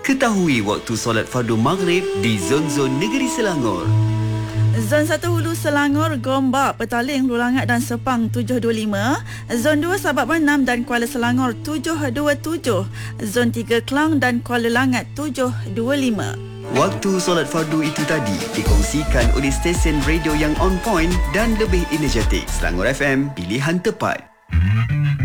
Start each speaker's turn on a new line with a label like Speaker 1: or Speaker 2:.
Speaker 1: Ketahui waktu solat fardu maghrib di zon-zon negeri Selangor.
Speaker 2: Zon 1 Hulu Selangor, Gombak, Petaling, Lulangat dan Sepang 725. Zon 2 Sabak Bernam dan Kuala Selangor 727. Zon 3 Klang dan Kuala Langat 725.
Speaker 1: Waktu solat fardu itu tadi dikongsikan oleh stesen radio yang on point dan lebih energetik. Selangor FM, pilihan tepat.